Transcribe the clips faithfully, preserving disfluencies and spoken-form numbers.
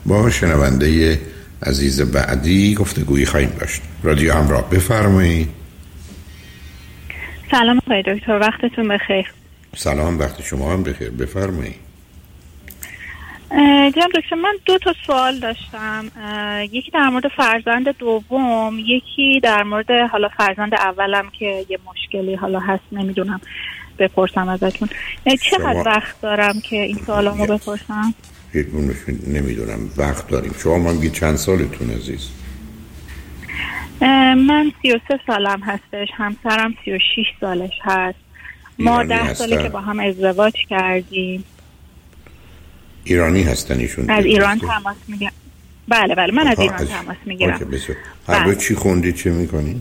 با شنونده عزیز بعدی گفتگویی خواهیم داشت. رادیو همراه، بفرمایید. سلام آقای دکتر، وقتتون بخیر. سلام، وقت شما هم بخیر، بفرمایید. جناب دکتر، من دو تا سوال داشتم، یکی در مورد فرزند دوم، یکی در مورد حالا فرزند اولم که یه مشکلی حالا هست، نمیدونم بپرسم ازتون. چقدر شما... وقت دارم که این سوالامو بپرسم؟ نمیدونم وقت داریم. شما من بگید چند سالتون عزیز؟ من سی و سه سالم هستش، همسرم سی و شیش سالش هست. ما ده ساله که با هم ازدواج کردیم. ایرانی هستن ایشون؟ از ایران تماس میگیرم. بله بله، من از ایران از... تماس میگیرم. هر دو چی خوندی، چه میکنی؟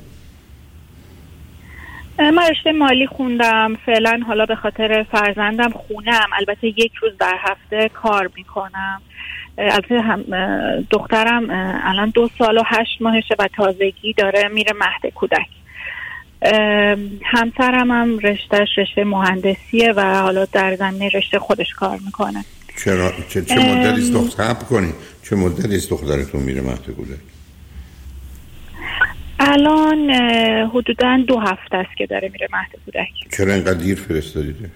من رشته مالی خوندم. فعلا حالا به خاطر فرزندم خونم، البته یک روز در هفته کار میکنم. البته هم دخترم الان دو سال و هشت ماهشه و تازگی داره میره مهد کودک. همسرم هم رشتهش رشته مهندسیه و حالا در زمینه رشته خودش کار میکنه. چرا چه چه مدتی است دختر کنی؟ چه مدتی است دخترتون میره مهد کودک؟ الان حدوداً دو هفته است که داره میره مهد کودک. چرا اینقدر دیر فرستادیدش؟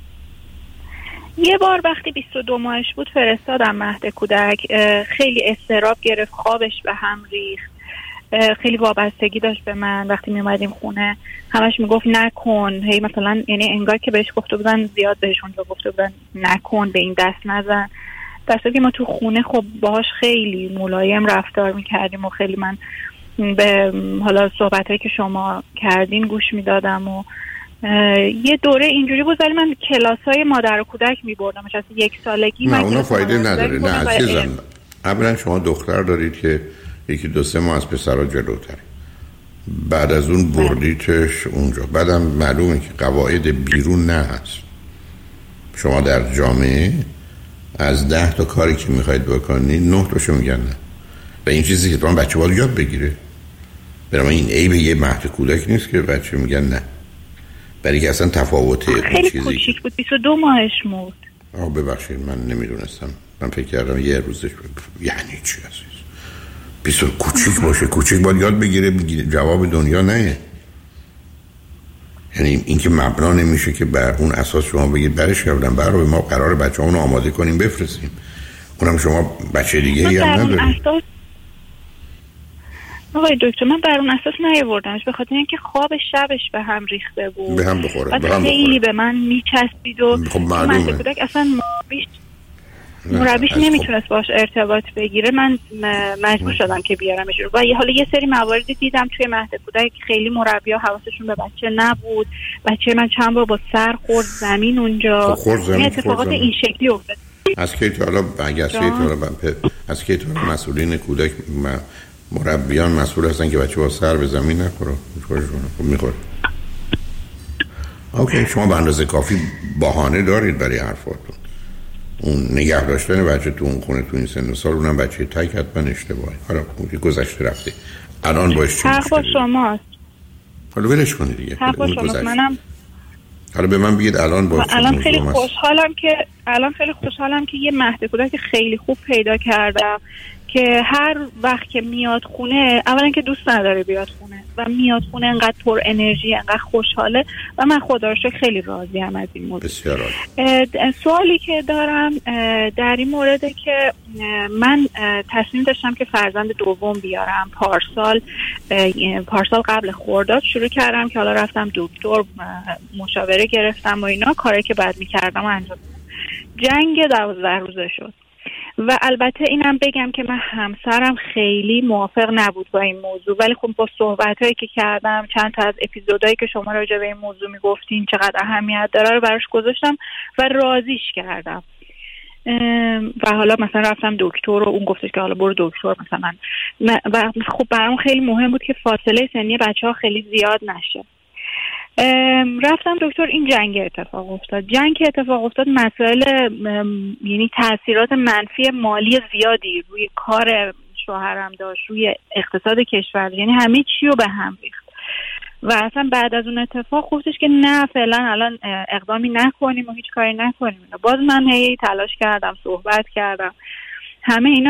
یه بار وقتی بیست و دو ماهش بود فرستادم مهد کودک. خیلی اضطراب گرفت، خوابش به هم ریخت، خیلی وابستگی داشت به من. وقتی می اومدیم خونه همش میگفت نکن، هی مثلا، یعنی انگار که بهش گفته بودن، زیاد بهش اونجا گفته بودن نکن، به این دست نزن. درسته که ما تو خونه خب باهاش خیلی ملایم رفتار میکردیم و خیلی من به حالا صحبتایی که شما کردین گوش میدادم و یه دوره اینجوری بود. ولی من کلاسای مادر و کودک میبردم از یک سالگی. نه اونا فایده نداره. نه عزیزم، اولا شما دختر دارید که یکی دو سه ماه از پسرها جلوتره، بعد از اون بردیدش اونجا، بعدم معلومه که قواعد بیرون نه هست. شما در جامعه از ده تا کاری که میخواید بکنید نه تاشو میگن نه، و این چیزی که تو بچه باید یاد بگیره. برای این عیب یه مهد کودک نیست که بچه میگن نه، برای که اصلا تفاوته. خیلی کوچیک بود، بیست و دو ماهش بود. آه ببخشید من نمیدونستم، من فکر کردم یه روزش ب... یعنی چی عزیز؟ بیست کوچیک باشه، کوچیک باید یاد بگیره، جواب دنیا نه. یعنی این که مبنا نمیشه که بر اون اساس شما بگید برش کردم، برای ما قرار بچه اونو آماده کنیم بفرستیم، اونم شما بچه دیگه ای هم نداریم. آقای دکتر من بر اون اساس نیاوردمش، به خاطر اینکه خواب شبش به هم ریخته بود، به هم بخوره، به هم خیلی به من میچسبید و خب معلومه کودک اصلا مربیش مربیش نمیتونست باش ارتباط بگیره. من مجبور شدم که بیارمش و حالا یه سری مواردی دیدم توی مهد کودک خیلی مربی‌ها حواسشون به بچه نبود. بچه من چند بار با سر خورد زمین اونجا. این اتفاقات این شکلی افتاد. از کی تا حالا بگسته تا حالا از کی تا مسئولین کودک مربیان مسئول هستن که بچه با سر به زمین نخوره؟ خب میخوره. اوکی، شما به اندازه کافی بهانه دارید برای حرفاتون. اون نگه داشتن بچه تو اون خونه تو این سن و سال، اونم بچه تک حتما اشتباهه. حالا اون گذشته رفته، الان باش چی حق با شماست. حالا ولش کنید دیگه. حق با شماست. منم حالا به من بگید الان باش الان خیلی خوشحالم که الان خیلی خوشحالم که یه مهد کودک خیلی خوب پیدا کردم که هر وقت که میاد خونه، اولا که دوست نداره بیاد خونه و میاد خونه انقدر پر انرژی، انقدر خوشحاله و من خدا رو شکر خیلی راضیم از این موضوع. بسیار عالی. سوالی که دارم در این مورده که من تصمیم داشتم که فرزند دوم بیارم. پارسال پارسال قبل خرداد شروع کردم که حالا رفتم دکتر، مشاوره گرفتم و اینا، کاری که بعد میکردم انجام دادم. جنگ دوازده روزه شد و البته اینم بگم که من همسرم خیلی موافق نبود با این موضوع، ولی خب با صحبتایی که کردم، چند تا از اپیزودایی که شما راجع به این موضوع میگفتین چقدر اهمیت داره رو براش گذاشتم و راضیش کردم. و حالا مثلا رفتم دکتر و اون گفتش که حالا برو دکتر مثلا. و خب برام خیلی مهم بود که فاصله سنی بچه‌ها خیلی زیاد نشه. رفتم دکتر، این جنگ اتفاق افتاد. جنگ اتفاق افتاد مسائل یعنی تاثیرات منفی مالی زیادی روی کار شوهرم داشت، روی اقتصاد کشور، یعنی همه چی رو به هم ریخت. و اصلا بعد از اون اتفاق گفتش که نه فعلا الان اقدامی نکنیم و هیچ کاری نکنیم. باز من هی تلاش کردم، صحبت کردم، همه اینا